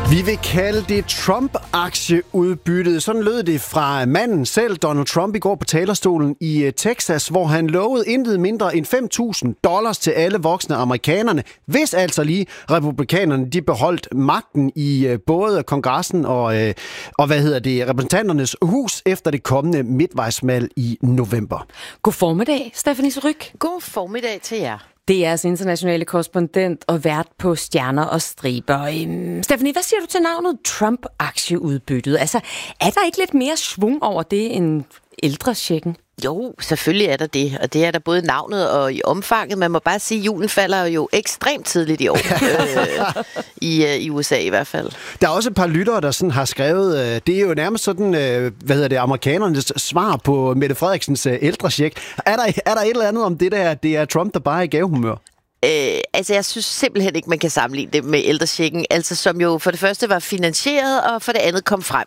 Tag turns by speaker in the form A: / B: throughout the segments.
A: Vi vil kalde det Trump-aktieudbyttet. Sådan lød det fra manden selv, Donald Trump, i går på talerstolen i Texas, hvor han lovede intet mindre end $5.000 til alle voksne amerikanerne, hvis altså lige republikanerne de beholdt magten i både kongressen og repræsentanternes hus efter det kommende midtvejsvalg i november.
B: God formiddag, Stephanie Ryk.
C: God formiddag til jer.
B: DR's internationale korrespondent og vært på Stjerner og Striber. Stephanie, hvad siger du til navnet Trump-aktieudbyttet? Altså, er der ikke lidt mere svung over det end ældrechecken?
C: Jo, selvfølgelig er der det, og det er der både navnet og i omfanget. Man må bare sige, at julen falder jo ekstremt tidligt i år, i USA i hvert fald.
A: Der er også et par lyttere, der sådan har skrevet, det er jo nærmest sådan, amerikanernes svar på Mette Frederiksens ældrecheck. Er der et eller andet om det der, det er Trump, der bare er i gavehumør?
C: Altså, jeg synes simpelthen ikke, man kan sammenligne det med ældrechecken, altså som jo for det første var finansieret, og for det andet kom frem.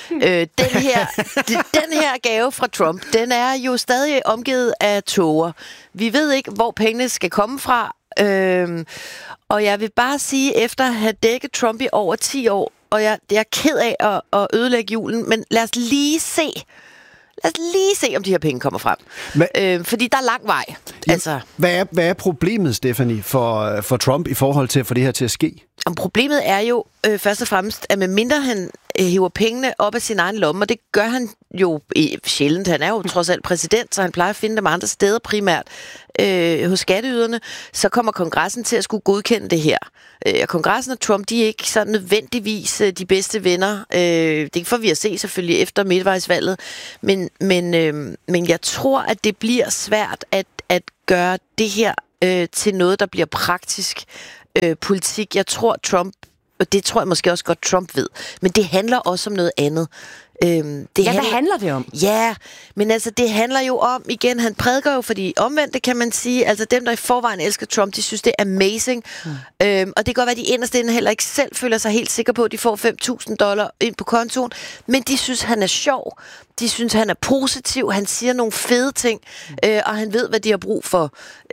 C: Den her gave fra Trump, den er jo stadig omgivet af tåger. Vi ved ikke, hvor pengene skal komme fra, og jeg vil bare sige, efter at have dækket Trump i over 10 år, og jeg er ked af at ødelægge julen, men lad os lige se, om de her penge kommer frem. Fordi der er lang vej.
A: Ja, altså. Hvad er problemet, Stephanie, for Trump i forhold til at få det her til at ske?
C: Problemet er jo først og fremmest, at medmindre han hiver pengene op af sin egen lomme, og det gør han jo sjældent. Han er jo trods alt præsident, så han plejer at finde dem andre steder primært hos skatteyderne. Så kommer kongressen til at skulle godkende det her. Kongressen og Trump, de er ikke så nødvendigvis de bedste venner. Det får vi at se selvfølgelig efter midtvejsvalget. Men jeg tror, at det bliver svært at gøre det her til noget, der bliver praktisk politik. Jeg tror Trump, og det tror jeg måske også godt Trump ved, men det handler også om noget andet.
B: Hvad handler det om?
C: Ja, men altså det handler jo om, igen, han prædiker jo, fordi omvendt kan man sige, altså dem, der i forvejen elsker Trump, de synes, det er amazing. Og det kan godt være, at de inderst inde heller ikke selv føler sig helt sikre på, at de får $5.000 ind på kontoen, men de synes, han er sjov. De synes, han er positiv, han siger nogle fede ting, og han ved, hvad de har brug for.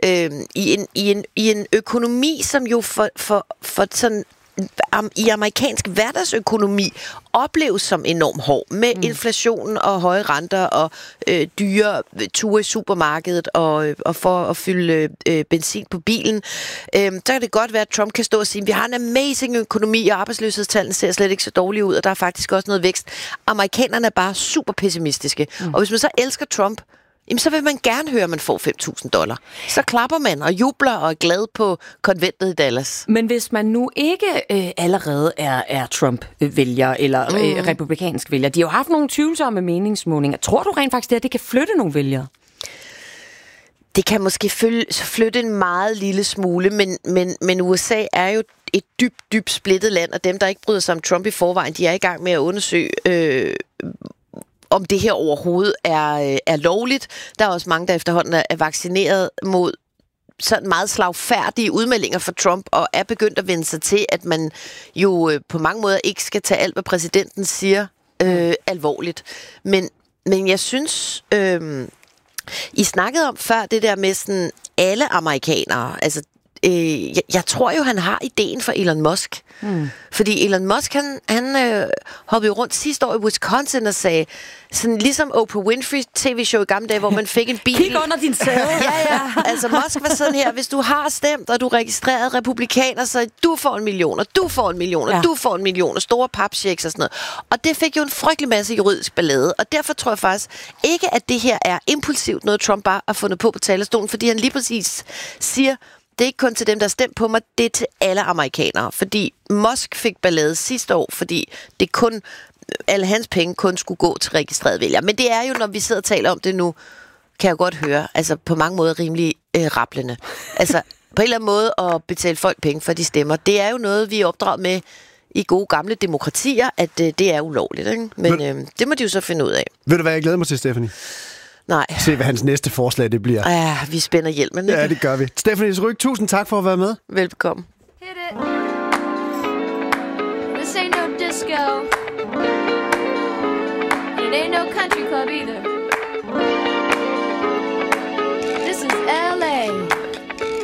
C: I en økonomi, som jo for sådan i amerikansk hverdagsøkonomi opleves som enormt hård med inflationen og høje renter og dyre ture i supermarkedet og for at fylde benzin på bilen. Så kan det godt være, at Trump kan stå og sige, at vi har en amazing økonomi, og arbejdsløshedstallene ser slet ikke så dårlige ud, og der er faktisk også noget vækst. Amerikanerne er bare super pessimistiske. Og hvis man så elsker Trump, jamen, så vil man gerne høre, at man får $5.000. Så klapper man og jubler og er glad på konventet i Dallas.
B: Men hvis man nu ikke allerede er Trump-vælger eller republikansk vælger, de har jo haft nogle tvivlsomme meningsmålinger. Tror du rent faktisk, at det kan flytte nogle vælgere?
C: Det kan måske flytte en meget lille smule, men USA er jo et dybt splittet land, og dem, der ikke bryder sig om Trump i forvejen, de er i gang med at undersøge om det her overhovedet er lovligt. Der er også mange, der efterhånden er vaccineret mod sådan meget slagfærdige udmeldinger fra Trump, og er begyndt at vende sig til, at man jo på mange måder ikke skal tage alt, hvad præsidenten siger, alvorligt. Men jeg synes, I snakkede om før det der med sådan alle amerikanere, altså jeg tror jo, han har ideen for Elon Musk. Fordi Elon Musk, han hoppede jo rundt sidste år i Wisconsin og sagde, sådan ligesom Oprah Winfrey tv-show i gamle dage, hvor man fik en bil.
B: Kig under din sæde.
C: Ja. Altså Musk var sådan her, hvis du har stemt, og du er registreret republikaner, så du får 1 million, og du får 1 million, og du får 1 million, og store papchecks og sådan noget. Og det fik jo en frygtelig masse juridisk ballade, og derfor tror jeg faktisk ikke, at det her er impulsivt noget, Trump bare har fundet på talerstolen, fordi han lige præcis siger, det er ikke kun til dem, der har stemt på mig, det er til alle amerikanere. Fordi Musk fik ballade sidste år, fordi det kun, alle hans penge kun skulle gå til registrerede vælgere. Men det er jo, når vi sidder og taler om det nu, kan jeg godt høre, altså på mange måder rimelig rablende. Altså på en eller anden måde at betale folk penge for de stemmer, det er jo noget, vi er opdraget med i gode gamle demokratier, at det er ulovligt. Ikke? Men det må de jo så finde ud af.
A: Ved du, hvad jeg glæder mig til, Stephanie?
C: Nej.
A: Se, hvad hans næste forslag det bliver.
C: Ja, vi spænder hjelmen.
A: Ja, det gør vi. Stephanie Ryk, tusind tak for at være med.
C: Velbekomme.
D: Hit it. This ain't no disco. It ain't no country club either.